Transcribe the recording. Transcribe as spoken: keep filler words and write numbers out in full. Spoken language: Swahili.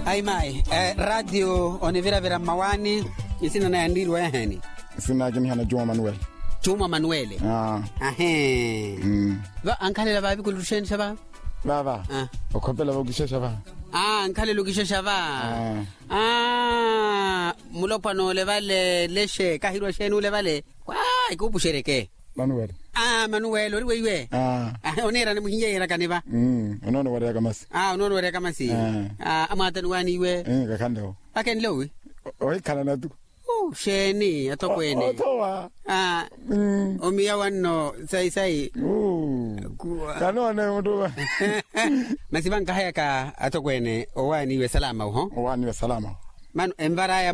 Ai mai, eh, radio onevera vera mawani, isina na yandiru eheni. Sina gini hana Juma Manuel. Juma Manuel. Ah. Ahe. Mm. Va ankale la babi kulushen shaba? Baba. Ah. Okopela bogisha shaba. Ah, ankale lugisha shaba. Ah. Ah, mulopano levale leshe kahiro shenu levale. Kwa ikubushereke. Manuel. Ah, Manuel, ori wewe. Ah. Ah, onera ni muhinye era kaneba. Mm, unono wale kamasi. Ah, unono wale kamasi. Ah, ah amata nwani we. Eh, kakandeo. Aken lowi. Oi kana na tu. Oh, sheni atokwene. Otowa. Ah. Mm. Omiya wanno sai sai. Oh. Kano ne mudowa. Masibanga haya ka atokwene owani we salama ho. Owani we salama. Man embara ya